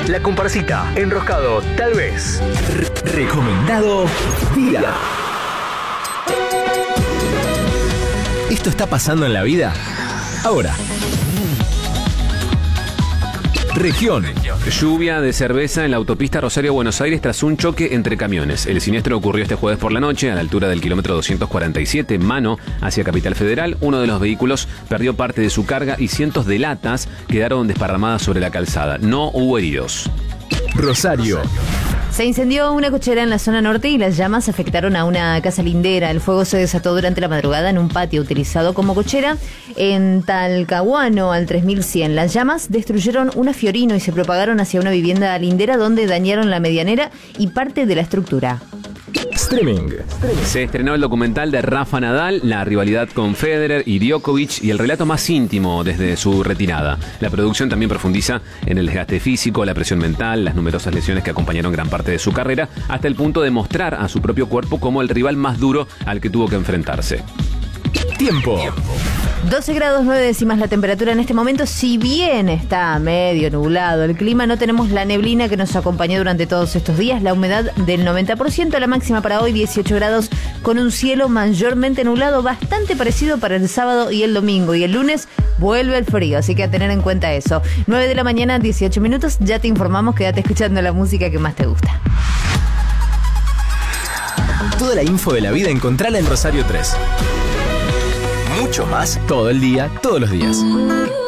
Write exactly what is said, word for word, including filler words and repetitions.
La Comparsita, Enroscado, tal vez. Re- recomendado día. ¿Esto está pasando en la vida? Ahora. Región. Lluvia de cerveza en la autopista Rosario-Buenos Aires tras un choque entre camiones. El siniestro ocurrió este jueves por la noche a la altura del kilómetro doscientos cuarenta y siete, Mano, hacia Capital Federal. Uno de los vehículos perdió parte de su carga y cientos de latas quedaron desparramadas sobre la calzada. No hubo heridos. Rosario. Se incendió una cochera en la zona norte y las llamas afectaron a una casa lindera. El fuego se desató durante la madrugada en un patio utilizado como cochera en Talcahuano, al tres mil cien. Las llamas destruyeron una Fiorino y se propagaron hacia una vivienda lindera donde dañaron la medianera y parte de la estructura. Streaming. Se estrenó el documental de Rafa Nadal, la rivalidad con Federer y Djokovic y el relato más íntimo desde su retirada. La producción también profundiza en el desgaste físico, la presión mental, las numerosas lesiones que acompañaron gran parte de su carrera, hasta el punto de mostrar a su propio cuerpo como el rival más duro al que tuvo que enfrentarse. Tiempo. doce grados nueve décimas la temperatura en este momento. Si bien está medio nublado el clima, no tenemos la neblina que nos acompañó durante todos estos días. La humedad del noventa por ciento, la máxima para hoy dieciocho grados, con un cielo mayormente nublado, bastante parecido para el sábado y el domingo. Y el lunes vuelve el frío, así que a tener en cuenta eso. nueve de la mañana, dieciocho minutos, ya te informamos, quédate escuchando la música que más te gusta. Toda la info de la vida encontrala en Rosario tres. Mucho más todo el día, todos los días.